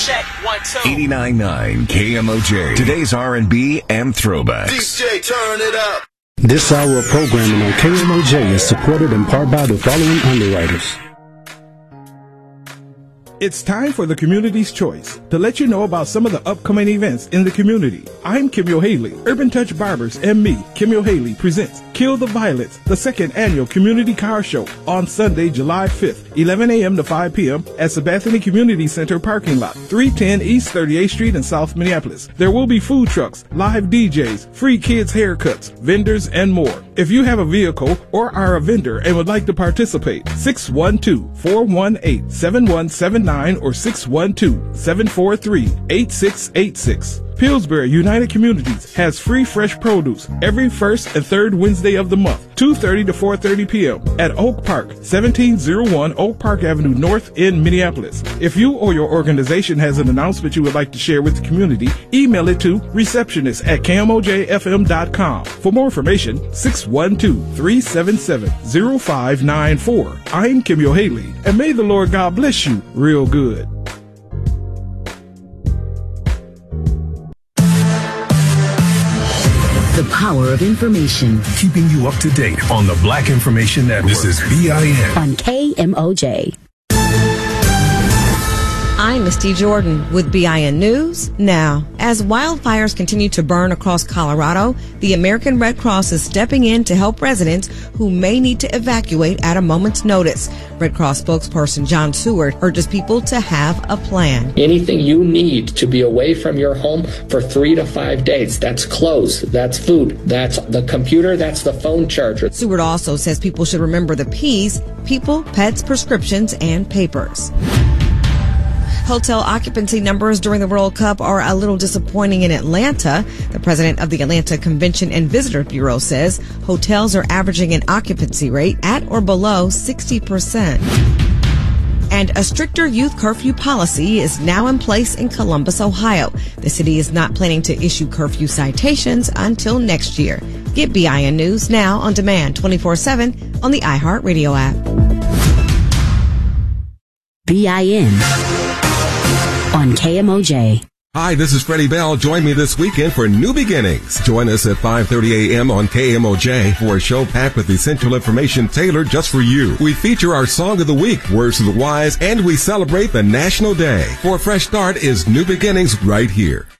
Check 1 2. 89.9 KMOJ. Today's R&B and throwbacks. DJ, turn it up. This hour of programming on KMOJ is supported in part by the following underwriters. It's time for the Community's Choice to let you know about some of the upcoming events in the community. I'm Kimyo Haley. Urban Touch Barbers and me, Kimyo Haley, presents Kill the Violets, the second annual Community Car Show on Sunday, July 5th, 11 a.m. to 5 p.m. at Sabathani Community Center parking lot, 310 East 38th Street in South Minneapolis. There will be food trucks, live DJs, free kids haircuts, vendors, and more. If you have a vehicle or are a vendor and would like to participate, 612-418-7179 or 612-743-8686. Pillsbury United Communities has free fresh produce every first and third Wednesday of the month, 2:30 to 4:30 p.m. at Oak Park, 1701 Oak Park Avenue North in Minneapolis. If you or your organization has an announcement you would like to share with the community, email it to receptionist@kmojfm.com. For more information, 612-377-0594. I'm Kimyo Haley, and may the Lord God bless you real good. The power of information. Keeping you up to date on the Black Information Network. This is BIN. On KMOJ. I'm Misty Jordan with BIN News Now. As wildfires continue to burn across Colorado, the American Red Cross is stepping in to help residents who may need to evacuate at a moment's notice. Red Cross spokesperson John Seward urges people to have a plan. Anything you need to be away from your home for 3 to 5 days. That's clothes, that's food, that's the computer, that's the phone charger. Seward also says people should remember the P's: people, pets, prescriptions, and papers. Hotel occupancy numbers during the World Cup are a little disappointing in Atlanta. The president of the Atlanta Convention and Visitor Bureau says hotels are averaging an occupancy rate at or below 60%. And a stricter youth curfew policy is now in place in Columbus, Ohio. The city is not planning to issue curfew citations until next year. Get BIN News Now on demand 24/7 on the iHeartRadio app. BIN. On KMOJ. Hi, this is Freddie Bell. Join me this weekend for New Beginnings. Join us at 5:30 a.m. on KMOJ for a show packed with essential information tailored just for you. We feature our Song of the Week, Words to the Wise, and we celebrate the National Day. For a fresh start is New Beginnings right here.